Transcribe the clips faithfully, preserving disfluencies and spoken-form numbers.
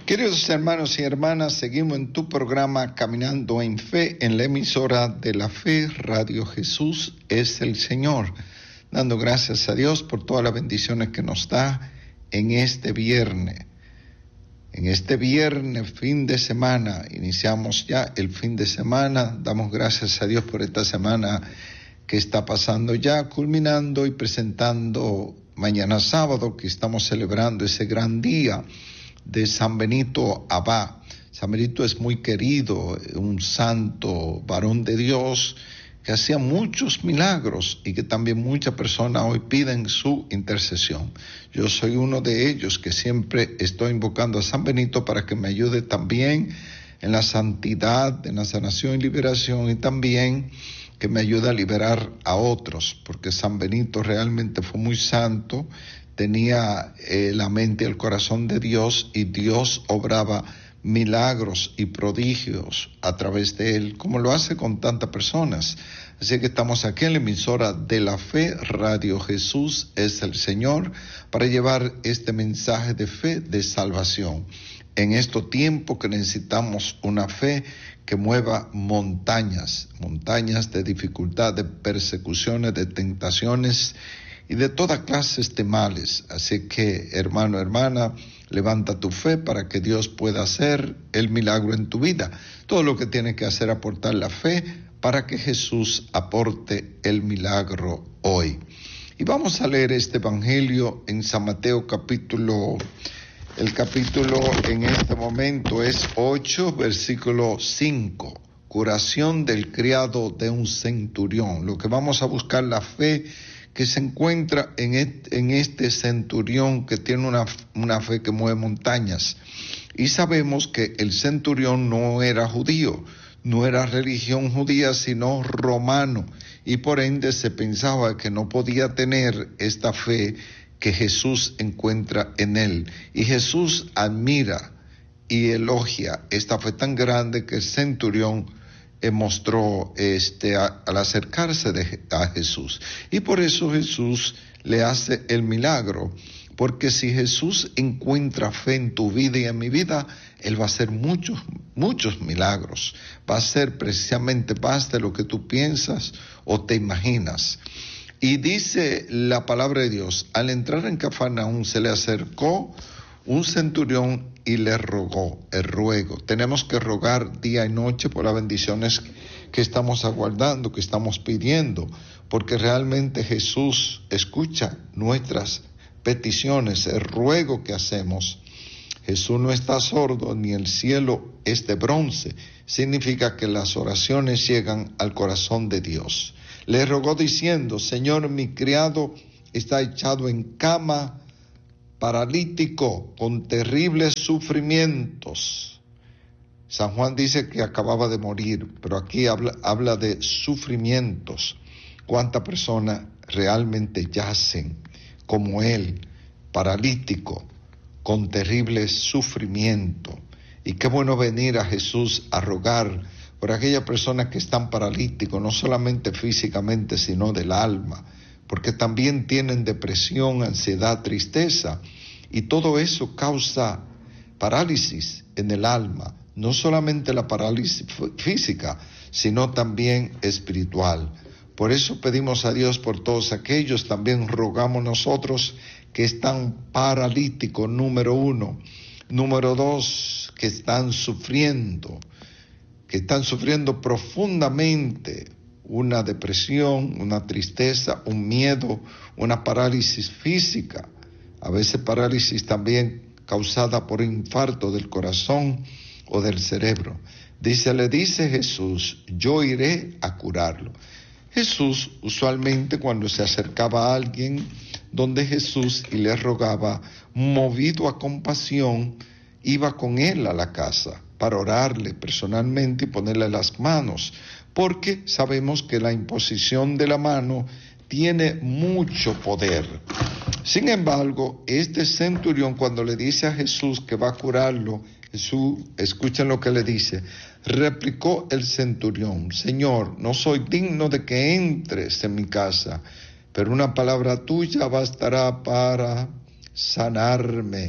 Queridos hermanos y hermanas, seguimos en tu programa Caminando en Fe, en la emisora de la Fe, Radio Jesús es el Señor, dando gracias a Dios por todas las bendiciones que nos da en este viernes. En este viernes, fin de semana, iniciamos ya el fin de semana, damos gracias a Dios por esta semana que está pasando ya, culminando y presentando mañana sábado, que estamos celebrando ese gran día de San Benito Abad. San Benito es muy querido, un santo varón de Dios que hacía muchos milagros y que también muchas personas hoy piden su intercesión. Yo soy uno de ellos que siempre estoy invocando a San Benito para que me ayude también en la santidad, en la sanación y liberación, y también que me ayude a liberar a otros, porque San Benito realmente fue muy santo, tenía eh, la mente y el corazón de Dios, y Dios obraba milagros y prodigios a través de él, como lo hace con tantas personas. Así que estamos aquí en la emisora de la Fe, Radio Jesús es el Señor, para llevar este mensaje de fe, de salvación. En estos tiempos que necesitamos una fe que mueva montañas, montañas de dificultad, de persecuciones, de tentaciones y de todas clases de males. Así que, hermano, hermana, levanta tu fe para que Dios pueda hacer el milagro en tu vida. Todo lo que tienes que hacer es aportar la fe para que Jesús aporte el milagro hoy. Y vamos a leer este evangelio en San Mateo capítulo, el capítulo en este momento es ocho, versículo cinco. Curación del criado de un centurión. Lo que vamos a buscar, la fe que se encuentra en este, en este centurión que tiene una, una fe que mueve montañas. Y sabemos que el centurión no era judío, no era religión judía, sino romano. Y por ende se pensaba que no podía tener esta fe que Jesús encuentra en él. Y Jesús admira y elogia esta fe tan grande que el centurión Eh, mostró este, a, al acercarse de, a Jesús. Y por eso Jesús le hace el milagro, porque si Jesús encuentra fe en tu vida y en mi vida, Él va a hacer muchos, muchos milagros. Va a hacer precisamente más de lo que tú piensas o te imaginas. Y dice la palabra de Dios, al entrar en Cafarnaúm se le acercó un centurión y le rogó, el ruego. Tenemos que rogar día y noche por las bendiciones que estamos aguardando, que estamos pidiendo, porque realmente Jesús escucha nuestras peticiones, el ruego que hacemos. Jesús no está sordo, ni el cielo es de bronce. Significa que las oraciones llegan al corazón de Dios. Le rogó diciendo, Señor, mi criado está echado en cama, paralítico, con terribles sufrimientos. San Juan dice que acababa de morir, pero aquí habla, habla de sufrimientos. ¿Cuántas personas realmente yacen como él, paralítico, con terribles sufrimientos? Y qué bueno venir a Jesús a rogar por aquellas personas que están paralíticos, no solamente físicamente, sino del alma, porque también tienen depresión, ansiedad, tristeza, y todo eso causa parálisis en el alma, no solamente la parálisis física, sino también espiritual. Por eso pedimos a Dios por todos aquellos, también rogamos nosotros que están paralíticos, número uno. Número dos, que están sufriendo, que están sufriendo profundamente una depresión, una tristeza, un miedo, una parálisis física, a veces parálisis también causada por infarto del corazón o del cerebro. Dice, le dice Jesús, yo iré a curarlo. Jesús usualmente cuando se acercaba a alguien donde Jesús y le rogaba, movido a compasión, iba con él a la casa para orarle personalmente y ponerle las manos, porque sabemos que la imposición de la mano tiene mucho poder. Sin embargo, este centurión, cuando le dice a Jesús que va a curarlo, Jesús, escuchen lo que le dice, replicó el centurión, Señor, no soy digno de que entres en mi casa, pero una palabra tuya bastará para sanarme.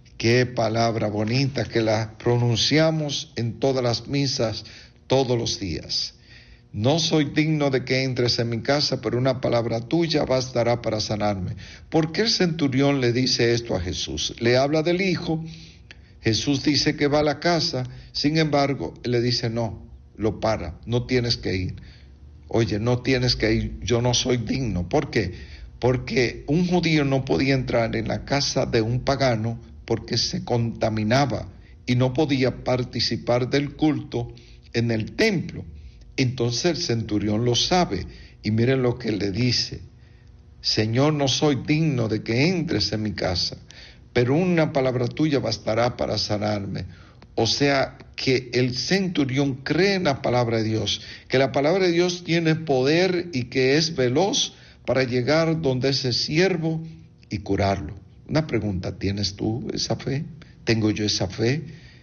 Qué palabra bonita que la pronunciamos en todas las misas, todos los días. No soy digno de que entres en mi casa, pero una palabra tuya bastará para sanarme. ¿Por qué el centurión le dice esto a Jesús? Le habla del hijo. Jesús dice que va a la casa, sin embargo, él le dice no, lo para, no tienes que ir. Oye, no tienes que ir, yo no soy digno. ¿Por qué? Porque un judío no podía entrar en la casa de un pagano porque se contaminaba y no podía participar del culto en el templo. Entonces el centurión lo sabe y miren lo que le dice: Señor, no soy digno de que entres en mi casa, pero una palabra tuya bastará para sanarme. O sea, que el centurión cree en la palabra de Dios, que la palabra de Dios tiene poder y que es veloz para llegar donde ese siervo y curarlo. Una pregunta: ¿tienes tú esa fe? ¿Tengo yo esa fe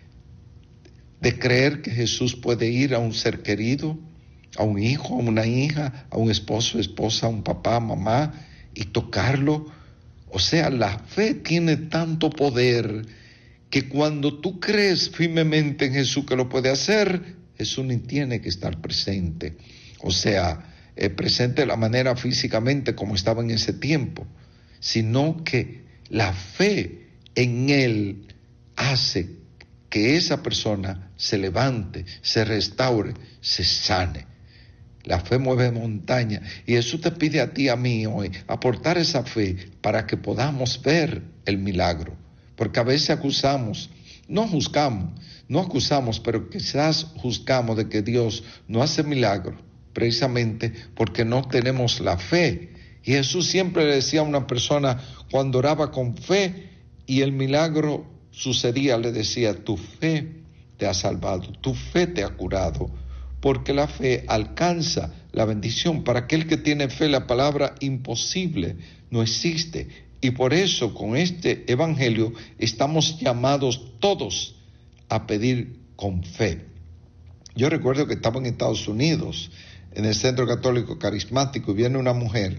de creer que Jesús puede ir a un ser querido, a un hijo, a una hija, a un esposo, esposa, a un papá, mamá, y tocarlo? O sea, la fe tiene tanto poder que cuando tú crees firmemente en Jesús que lo puede hacer, Jesús ni tiene que estar presente. O sea, eh, presente de la manera físicamente como estaba en ese tiempo, sino que la fe en Él hace que esa persona se levante, se restaure, se sane. La fe mueve montaña y Jesús te pide a ti y a mí hoy aportar esa fe para que podamos ver el milagro. Porque a veces acusamos, no juzgamos, no acusamos, pero quizás juzgamos de que Dios no hace milagro precisamente porque no tenemos la fe. Y Jesús siempre le decía a una persona cuando oraba con fe y el milagro sucedía, le decía: tu fe te ha salvado, tu fe te ha curado, porque la fe alcanza la bendición. Para aquel que tiene fe, la palabra imposible no existe. Y por eso con este evangelio estamos llamados todos a pedir con fe. Yo recuerdo que estaba en Estados Unidos, en el Centro Católico Carismático, y viene una mujer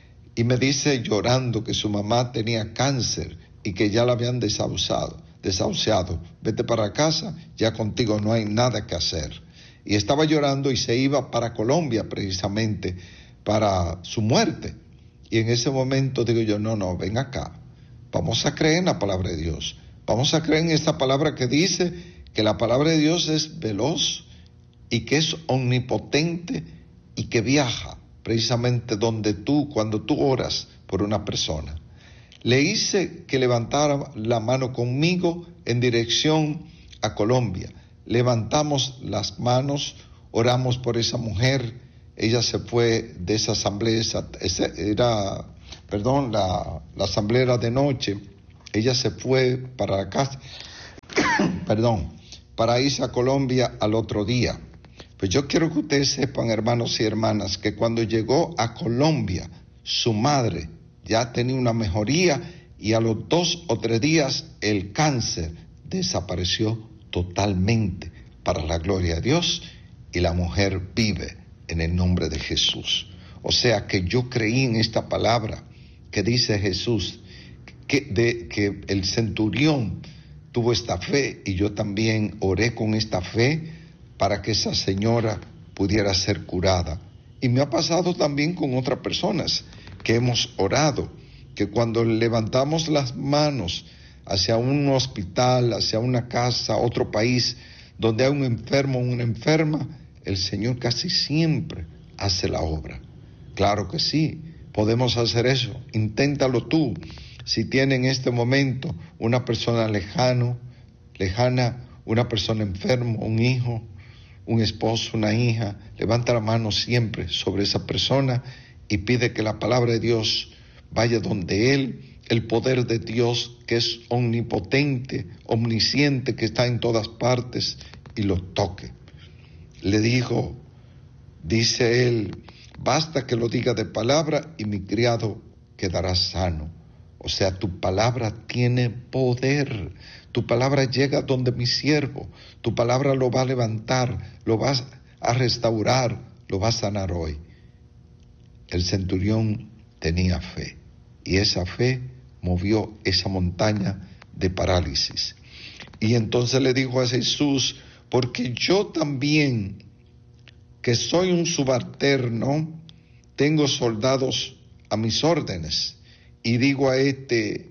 y me dice llorando que su mamá tenía cáncer y que ya la habían desahuciado, desahuciado. Vete para casa, ya contigo no hay nada que hacer. Y estaba llorando y se iba para Colombia precisamente para su muerte. Y en ese momento digo yo: no, no, ven acá, vamos a creer en la palabra de Dios, vamos a creer en esta palabra que dice que la palabra de Dios es veloz y que es omnipotente y que viaja precisamente donde tú, cuando tú oras por una persona. Le hice que levantara la mano conmigo en dirección a Colombia. Levantamos las manos, oramos por esa mujer. Ella se fue de esa asamblea, esa, esa era, perdón, la, la asamblea era de noche. Ella se fue para la casa, perdón, para irse a Colombia al otro día. Pues yo quiero que ustedes sepan, hermanos y hermanas, que cuando llegó a Colombia, su madre ya tenía una mejoría y a los dos o tres días el cáncer desapareció totalmente, para la gloria de Dios, y la mujer vive en el nombre de Jesús. O sea que yo creí en esta palabra que dice Jesús, que, de, que el centurión tuvo esta fe y yo también oré con esta fe para que esa señora pudiera ser curada. Y me ha pasado también con otras personas que hemos orado, que cuando levantamos las manos hacia un hospital, hacia una casa, otro país, donde hay un enfermo o una enferma, el Señor casi siempre hace la obra. Claro que sí, podemos hacer eso. Inténtalo tú. Si tiene en este momento una persona lejano, lejana, una persona enferma, un hijo, un esposo, una hija, levanta la mano siempre sobre esa persona y pide que la palabra de Dios vaya donde él, el poder de Dios que es omnipotente, omnisciente, que está en todas partes, y lo toque. Le dijo, dice él, basta que lo diga de palabra y mi criado quedará sano. O sea, tu palabra tiene poder. Tu palabra llega donde mi siervo. Tu palabra lo va a levantar, lo va a restaurar, lo va a sanar hoy. El centurión tenía fe y esa fe movió esa montaña de parálisis. Y entonces le dijo a Jesús, porque yo también, que soy un subalterno, tengo soldados a mis órdenes, y digo a este,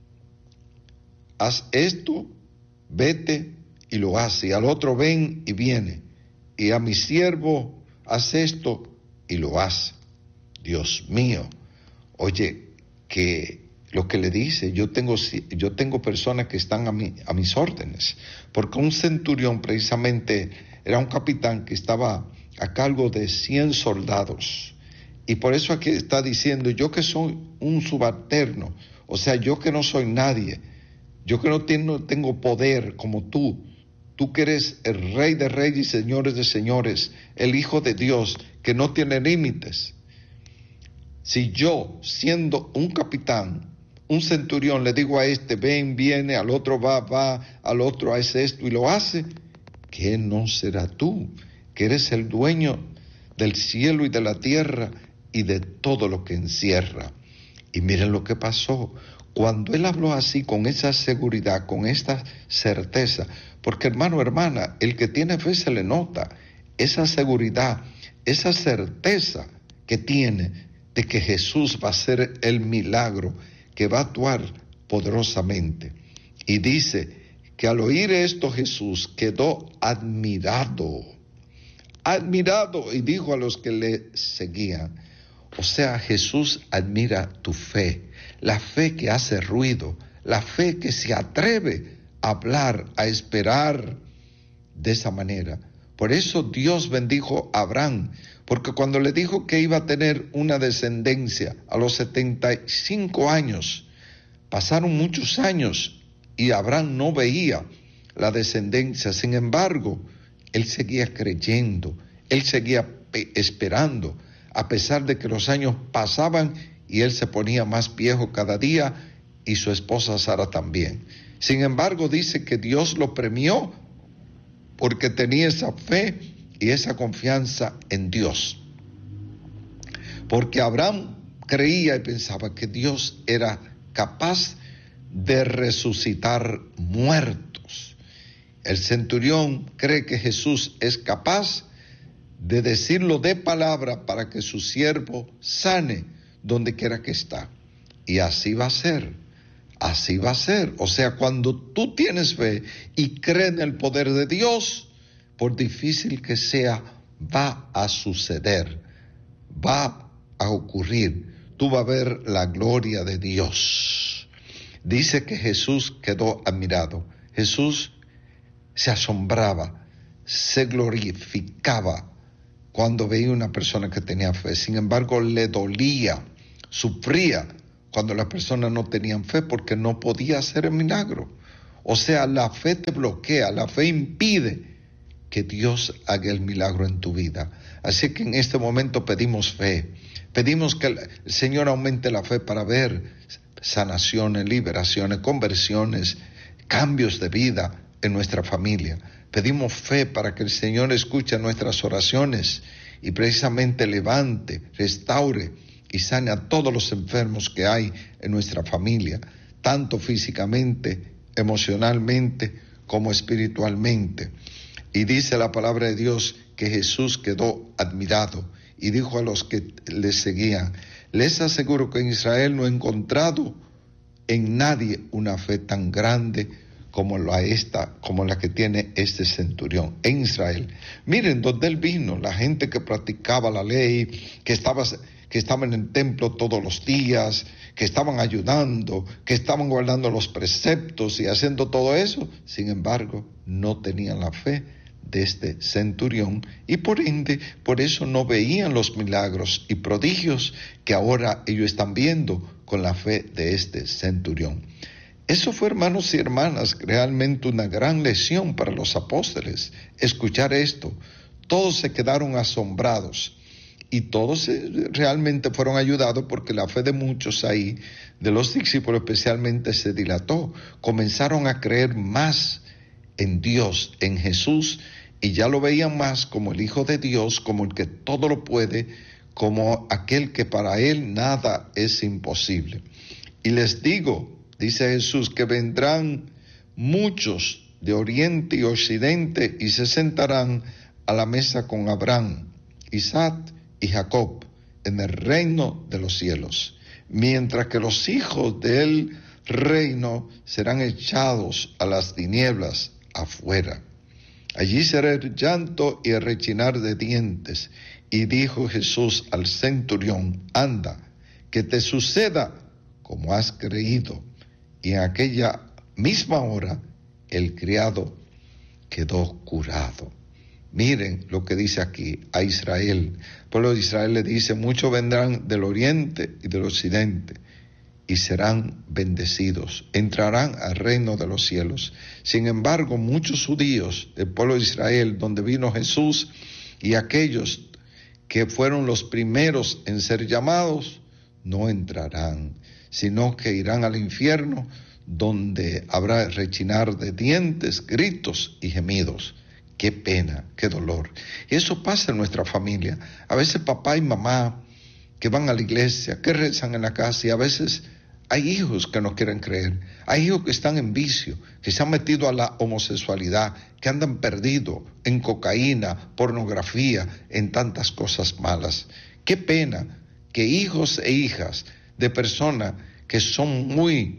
haz esto, vete, y lo hace, y al otro ven y viene, y a mi siervo, haz esto, y lo hace. Dios mío, oye, que lo que le dice, yo tengo, yo tengo personas que están a, mi, a mis órdenes, porque un centurión precisamente era un capitán que estaba a cargo de cien soldados, y por eso aquí está diciendo, yo que soy un subalterno, o sea, yo que no soy nadie, yo que no tengo, tengo poder como tú, tú que eres el Rey de Reyes y Señores de Señores, el Hijo de Dios, que no tiene límites. Si yo, siendo un capitán, un centurión, le digo a este, ven, viene, al otro va, va, al otro hace esto y lo hace, ¿qué no será tú, que eres el dueño del cielo y de la tierra y de todo lo que encierra? Y miren lo que pasó. Cuando él habló así, con esa seguridad, con esta certeza, porque hermano, hermana, el que tiene fe se le nota esa seguridad, esa certeza que tiene de que Jesús va a hacer el milagro, que va a actuar poderosamente. Y dice que al oír esto Jesús quedó admirado, admirado, y dijo a los que le seguían, o sea, Jesús admira tu fe, la fe que hace ruido, la fe que se atreve a hablar, a esperar de esa manera. Por eso Dios bendijo a Abraham, porque cuando le dijo que iba a tener una descendencia a los setenta y cinco años, pasaron muchos años y Abraham no veía la descendencia. Sin embargo, él seguía creyendo, él seguía esperando, a pesar de que los años pasaban y él se ponía más viejo cada día y su esposa Sara también. Sin embargo, dice que Dios lo premió porque tenía esa fe y esa confianza en Dios. Porque Abraham creía y pensaba que Dios era capaz de resucitar muertos. El centurión cree que Jesús es capaz de decirlo de palabra para que su siervo sane donde quiera que está. Y así va a ser, así va a ser. O sea, cuando tú tienes fe y crees en el poder de Dios, por difícil que sea, va a suceder, va a ocurrir. Tú vas a ver la gloria de Dios. Dice que Jesús quedó admirado. Jesús se asombraba, se glorificaba cuando veía una persona que tenía fe. Sin embargo, le dolía, sufría cuando las personas no tenían fe porque no podía hacer el milagro. O sea, la fe te bloquea, la fe impide que Dios haga el milagro en tu vida. Así que en este momento pedimos fe, pedimos que el Señor aumente la fe para ver sanaciones, liberaciones, conversiones, cambios de vida en nuestra familia. Pedimos fe para que el Señor escuche nuestras oraciones y precisamente levante, restaure y sane a todos los enfermos que hay en nuestra familia, tanto físicamente, emocionalmente como espiritualmente. Y dice la palabra de Dios que Jesús quedó admirado y dijo a los que le seguían, les aseguro que en Israel no he encontrado en nadie una fe tan grande como la, esta, como la que tiene este centurión en Israel. Miren, donde él vino, la gente que practicaba la ley, que estaba, que estaba en el templo todos los días, que estaban ayudando, que estaban guardando los preceptos y haciendo todo eso, sin embargo, no tenían la fe de este centurión y por ende, por eso no veían los milagros y prodigios que ahora ellos están viendo con la fe de este centurión. Eso fue, hermanos y hermanas, realmente una gran lección para los apóstoles. Escuchar esto, todos se quedaron asombrados y todos realmente fueron ayudados porque la fe de muchos ahí, de los discípulos especialmente, se dilató. Comenzaron a creer más en Dios, en Jesús, y ya lo veían más como el Hijo de Dios, como el que todo lo puede, como aquel que para él nada es imposible. Y les digo Dice Jesús que vendrán muchos de oriente y occidente y se sentarán a la mesa con Abraham, Isaac y Jacob en el reino de los cielos, mientras que los hijos del reino serán echados a las tinieblas afuera. Allí será el llanto y el rechinar de dientes. Y dijo Jesús al centurión: anda, que te suceda como has creído. Y en aquella misma hora el criado quedó curado. Miren lo que dice aquí a Israel. El pueblo de Israel le dice: muchos vendrán del oriente y del occidente y serán bendecidos, entrarán al reino de los cielos. Sin embargo, muchos judíos del pueblo de Israel, donde vino Jesús, y aquellos que fueron los primeros en ser llamados, no entrarán, sino que irán al infierno, donde habrá rechinar de dientes, gritos y gemidos. Qué pena, qué dolor. Y eso pasa en nuestra familia. A veces papá y mamá que van a la iglesia, que rezan en la casa, y a veces hay hijos que no quieren creer. Hay hijos que están en vicio, que se han metido a la homosexualidad, que andan perdidos en cocaína, pornografía, en tantas cosas malas. Qué pena que hijos e hijas de personas que son muy,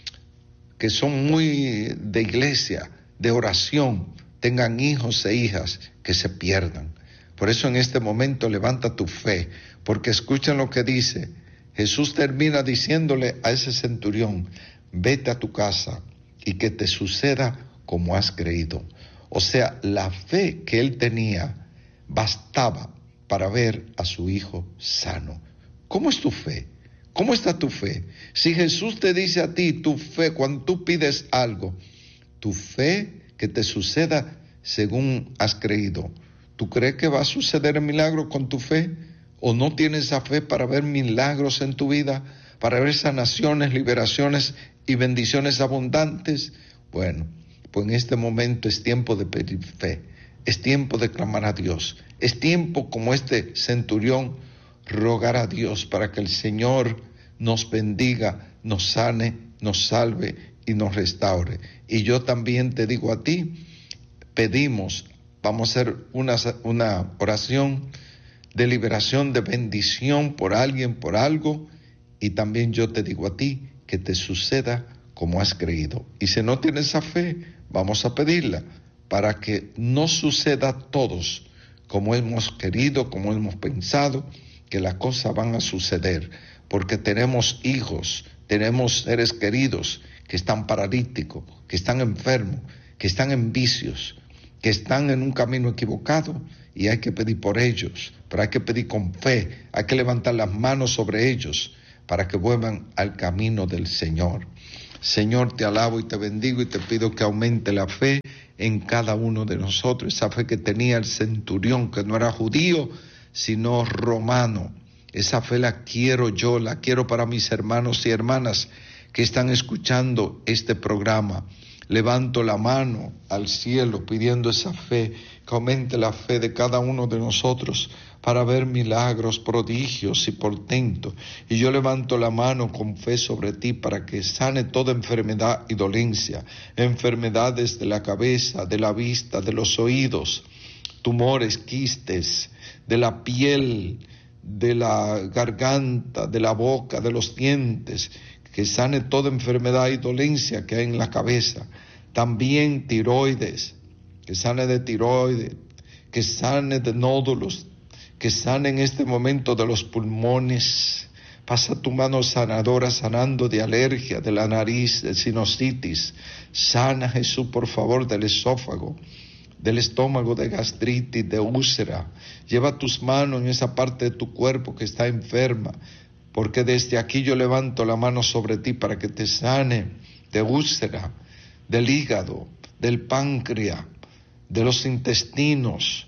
que son muy de iglesia, de oración, tengan hijos e hijas que se pierdan. Por eso en este momento levanta tu fe, porque escuchen lo que dice. Jesús termina diciéndole a ese centurión: vete a tu casa y que te suceda como has creído. O sea, la fe que él tenía bastaba para ver a su hijo sano. ¿Cómo es tu fe? ¿Cómo está tu fe? Si Jesús te dice a ti, tu fe, cuando tú pides algo, tu fe que te suceda según has creído, ¿tú crees que va a suceder el milagro con tu fe? ¿O no tienes esa fe para ver milagros en tu vida, para ver sanaciones, liberaciones y bendiciones abundantes? Bueno, pues en este momento es tiempo de pedir fe, es tiempo de clamar a Dios, es tiempo como este centurión rogar a Dios para que el Señor nos bendiga, nos sane, nos salve y nos restaure. Y yo también te digo a ti, pedimos, vamos a hacer una, una oración de liberación, de bendición por alguien, por algo, y también yo te digo a ti que te suceda como has creído. Y si no tienes esa fe, vamos a pedirla para que no suceda a todos como hemos querido, como hemos pensado, que las cosas van a suceder, porque tenemos hijos, tenemos seres queridos que están paralíticos, que están enfermos, que están en vicios, que están en un camino equivocado, y hay que pedir por ellos, pero hay que pedir con fe, hay que levantar las manos sobre ellos para que vuelvan al camino del Señor. Señor, te alabo y te bendigo y te pido que aumente la fe en cada uno de nosotros, esa fe que tenía el centurión, que no era judío, sino romano. Esa fe la quiero yo, la quiero para mis hermanos y hermanas que están escuchando este programa. Levanto la mano al cielo pidiendo esa fe, que aumente la fe de cada uno de nosotros para ver milagros, prodigios y portentos. Y yo levanto la mano con fe sobre ti para que sane toda enfermedad y dolencia, enfermedades de la cabeza, de la vista, de los oídos, tumores, quistes, de la piel, de la garganta, de la boca, de los dientes, que sane toda enfermedad y dolencia que hay en la cabeza. También tiroides, que sane de tiroides, que sane de nódulos, que sane en este momento de los pulmones. Pasa tu mano sanadora sanando de alergia, de la nariz, de sinusitis. Sana, Jesús, por favor, del esófago, del estómago, de gastritis, de úlcera. Lleva tus manos en esa parte de tu cuerpo que está enferma, porque desde aquí yo levanto la mano sobre ti para que te sane de úlcera, del hígado, del páncreas, de los intestinos,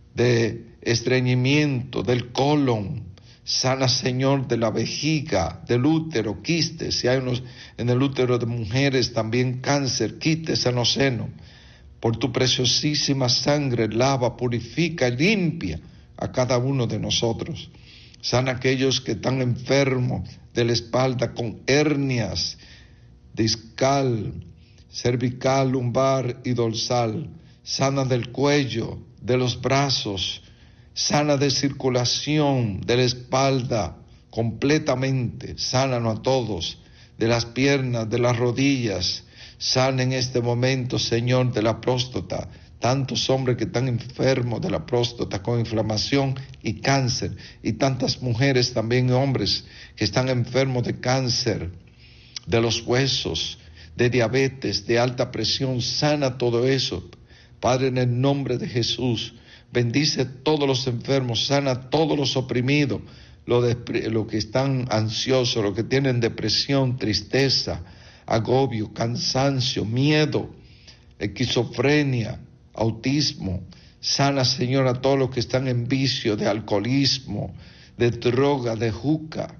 de estreñimiento, del colon. Sana, Señor, de la vejiga, del útero, quistes, si hay unos en el útero de mujeres también cáncer, quistes en los senos. Por tu preciosísima sangre lava, purifica, limpia a cada uno de nosotros. Sana a aquellos que están enfermos de la espalda con hernias, discal, cervical, lumbar y dorsal. Sana del cuello, de los brazos, sana de circulación, de la espalda, completamente. Sánanos a todos, de las piernas, de las rodillas. Sana en este momento, Señor, de la próstata. Tantos hombres que están enfermos de la próstata con inflamación y cáncer, y tantas mujeres también, hombres, que están enfermos de cáncer, de los huesos, de diabetes, de alta presión. Sana todo eso, Padre, en el nombre de Jesús. Bendice a todos los enfermos, sana a todos los oprimidos, los lo que están ansiosos, los que tienen depresión, tristeza, agobio, cansancio, miedo, esquizofrenia, autismo. Sana, Señor, a todos los que están en vicio de alcoholismo, de droga, de juca,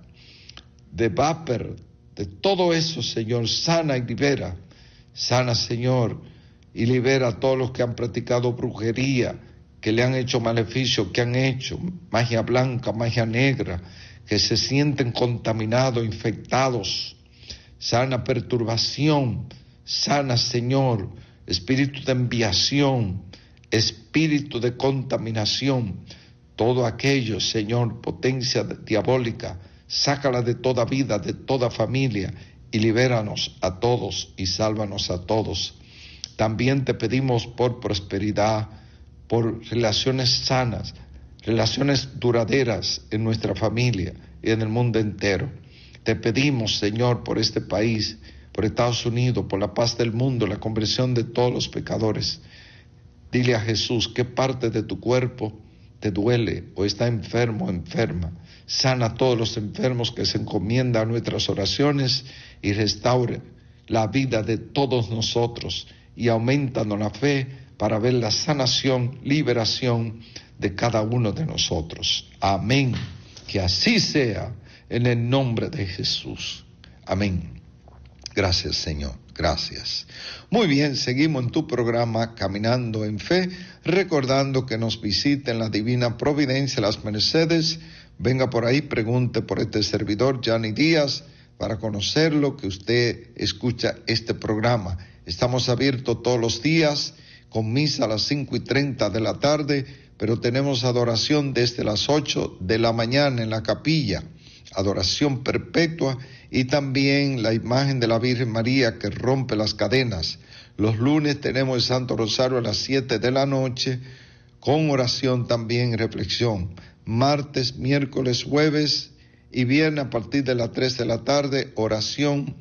de vapor, de todo eso, Señor. Sana y libera. Sana, Señor, y libera a todos los que han practicado brujería, que le han hecho maleficio, que han hecho magia blanca, magia negra, que se sienten contaminados, infectados. Sana perturbación. Sana, Señor, espíritu de enviación, espíritu de contaminación, todo aquello, Señor, potencia diabólica, sácala de toda vida, de toda familia, y libéranos a todos y sálvanos a todos. También te pedimos por prosperidad, por relaciones sanas, relaciones duraderas en nuestra familia y en el mundo entero. Te pedimos, Señor, por este país, por Estados Unidos, por la paz del mundo, la conversión de todos los pecadores. Dile a Jesús qué parte de tu cuerpo te duele o está enfermo o enferma. Sana a todos los enfermos que se encomiendan a nuestras oraciones y restaure la vida de todos nosotros y aumentanos la fe para ver la sanación, liberación de cada uno de nosotros. Amén. Que así sea en el nombre de Jesús. Amén. Gracias, Señor, gracias. Muy bien, seguimos en tu programa Caminando en Fe, recordando que nos visiten la Divina Providencia, Las Mercedes. Venga por ahí, pregunte por este servidor, Gianni Díaz, para conocerlo, que usted escucha este programa. Estamos abiertos todos los días, con misa a las cinco y treinta de la tarde, pero tenemos adoración desde las ocho de la mañana en la capilla, adoración perpetua, y también la imagen de la Virgen María que rompe las cadenas. Los lunes tenemos el Santo Rosario a las siete de la noche, con oración también y reflexión. Martes, miércoles, jueves y viernes a partir de las tres de la tarde, oración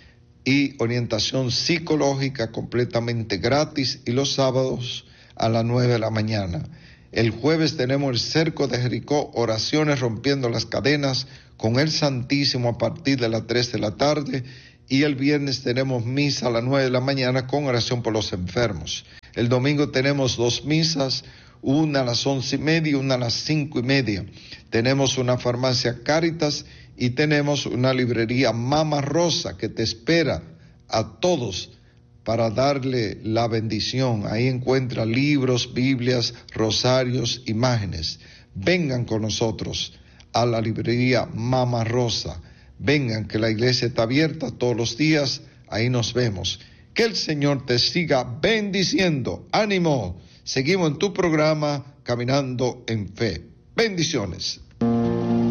y orientación psicológica completamente gratis, y los sábados a las nueve de la mañana. El jueves tenemos el cerco de Jericó, oraciones rompiendo las cadenas con el Santísimo a partir de las tres de la tarde, y el viernes tenemos misa a las nueve de la mañana con oración por los enfermos. El domingo tenemos dos misas, una a las once y media y una a las cinco y media. Tenemos una farmacia Cáritas y tenemos una librería Mama Rosa que te espera a todos para darle la bendición. Ahí encuentra libros, Biblias, rosarios, imágenes. Vengan con nosotros a la librería Mama Rosa. Vengan, que la iglesia está abierta todos los días. Ahí nos vemos. Que el Señor te siga bendiciendo. Ánimo. Seguimos en tu programa Caminando en Fe. Bendiciones.